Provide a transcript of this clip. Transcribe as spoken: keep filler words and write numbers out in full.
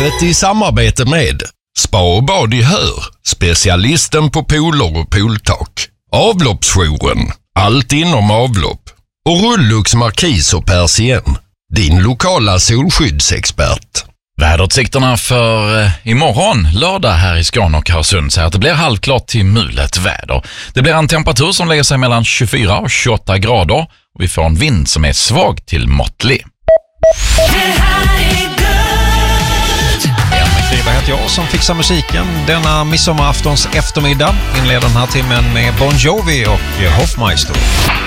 vädret i samarbete med Spa och bad i Hör, specialisten på pooler och pooltak. Avloppsjouren, allt inom avlopp. Och Rullux Markis och Persien, din lokala solskyddsexpert. Väderutsikterna för eh, imorgon, lördag här i Skåne och Karsund, säger att det blir halvklart till mulet väder. Det blir en temperatur som lägger sig mellan tjugofyra och tjugoåtta grader och vi får en vind som är svag till måttlig. Det heter jag som fixar musiken denna midsommaraftons eftermiddag. Inleder den här timmen med Bon Jovi och Hofmeister.